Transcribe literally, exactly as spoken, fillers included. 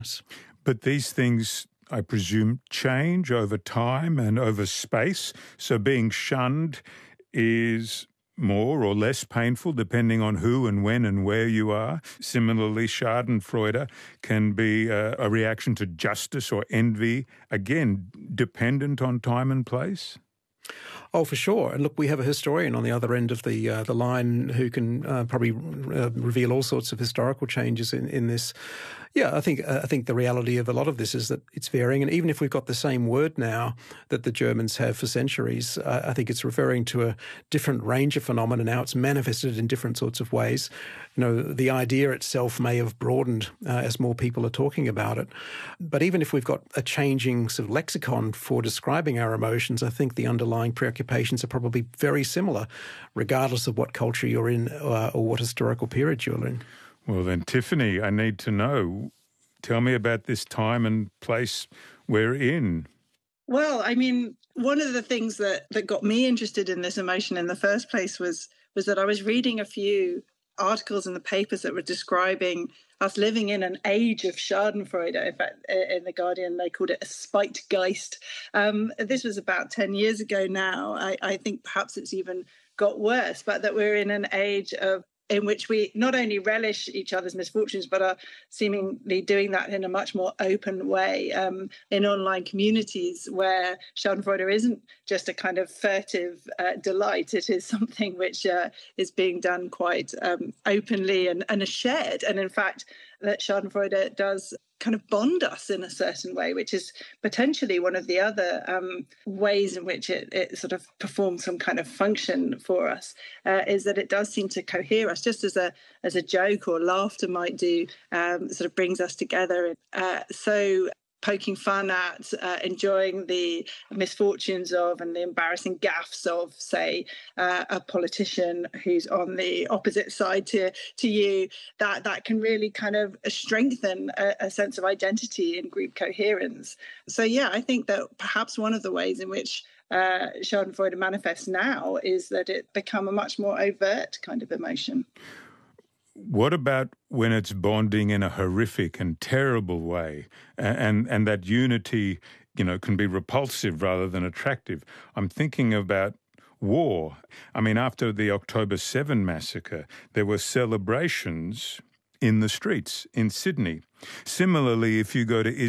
But these things, I presume, change over time and over space. So being shunned is more or less painful depending on who and when and where you are. Similarly, schadenfreude can be a, a reaction to justice or envy, again, dependent on time and place. Oh, for sure. And look, we have a historian on the other end of the uh, the line who can uh, probably uh, reveal all sorts of historical changes in, in this. Yeah, I think uh, I think the reality of a lot of this is that it's varying. And even if we've got the same word now that the Germans have for centuries, uh, I think it's referring to a different range of phenomena now. It's manifested in different sorts of ways. You know, the idea itself may have broadened uh, as more people are talking about it. But even if we've got a changing sort of lexicon for describing our emotions, I think the underlying preoccupations are probably very similar, regardless of what culture you're in uh, or what historical period you're in. Well then, Tiffany, I need to know, tell me about this time and place we're in. Well, I mean, one of the things that, that got me interested in this emotion in the first place was was that I was reading a few articles in the papers that were describing us living in an age of Schadenfreude. In fact, in The Guardian, they called it a Spitegeist. Um, this was about ten years ago now. I, I think perhaps it's even got worse, but that we're in an age of in which we not only relish each other's misfortunes, but are seemingly doing that in a much more open way um, in online communities where Schadenfreude isn't just a kind of furtive uh, delight. It is something which uh, is being done quite um, openly and, and is shared. And in fact, that Schadenfreude does kind of bond us in a certain way, which is potentially one of the other um, ways in which it, it sort of performs some kind of function for us, uh, is that it does seem to cohere us, just as a as a joke or laughter might do, um, sort of brings us together. Uh, so poking fun at, uh, enjoying the misfortunes of and the embarrassing gaffes of, say, uh, a politician who's on the opposite side to, to you, that, that can really kind of strengthen a, a sense of identity and group coherence. So, yeah, I think that perhaps one of the ways in which uh, Schadenfreude manifests now is that it become a much more overt kind of emotion. What about when it's bonding in a horrific and terrible way, and and that unity, you know, can be repulsive rather than attractive? I'm thinking about war. I mean, after the October seventh massacre, there were celebrations in the streets in Sydney. Similarly, if you go to